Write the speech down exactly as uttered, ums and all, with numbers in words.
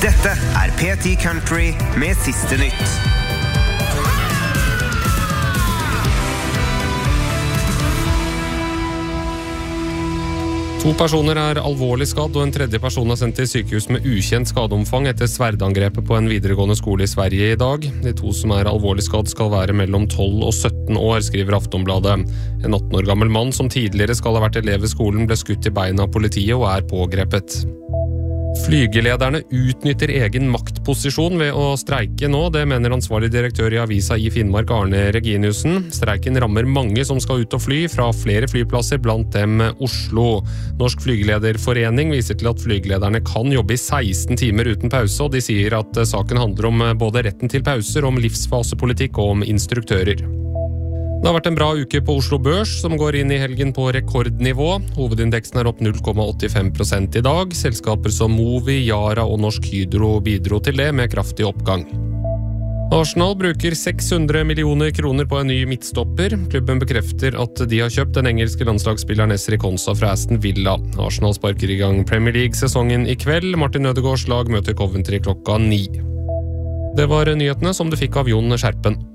Dette er P ti Country med siste nytt. To personer er alvorlig skadd, og en tredje person er sendt til sykehus med ukjent skadeomfang etter sverdangrepet på en videregående skole i Sverige i dag. De to som er alvorlig skadd skal være mellom tolv og sytten år, skriver Aftonbladet. En atten år gammel mann som tidligere skal ha vært elev i skolen ble skutt i beina av politiet og er pågrepet. Flygelederne utnytter egen maktposisjon ved å streike nå, det mener ansvarlig direktør i avisa i Finnmark Arne Reginiussen. Streiken rammer mange som skal ut og fly fra flere flyplasser, blant dem Oslo. Norsk flygelederforening viser til at flygelederne kan jobbe i seksten timer uten pause, og de sier at saken handler om både retten til pauser, om livsfasepolitikk og om instruktører. Det har vært en bra uke på Oslo Børs, som går inn i helgen på rekordnivå. Hovedindeksen er opp null komma åttifem prosent i dag. Selskaper som Movi, Yara og Norsk Hydro bidro til det med kraftig oppgang. Arsenal bruker seks hundre millioner kroner på en ny midtstopper. Klubben bekrefter at de har kjøpt den engelske landslagsspilleren Ezri Konsa fra Aston Villa. Arsenal sparker i gang Premier League-sesongen i kveld. Martin Ødegaards lag møter Coventry klokka ni. Det var nyhetene som du fikk av Jon Skjerpen.